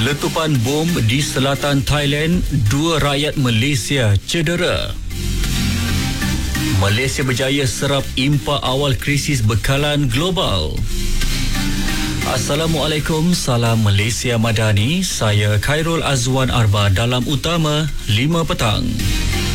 Letupan bom di selatan Thailand, 2 rakyat Malaysia cedera. Malaysia berjaya serap impak awal krisis bekalan global. Assalamualaikum, salam Malaysia Madani. Saya Khairul Azwan Arba dalam Utama 5 petang.